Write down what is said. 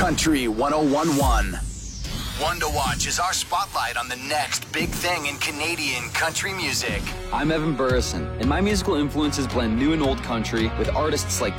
Country 101.1. One to Watch is our spotlight on the next big thing in Canadian country music. I'm Evan Burrison, and my musical influences blend new and old country with artists like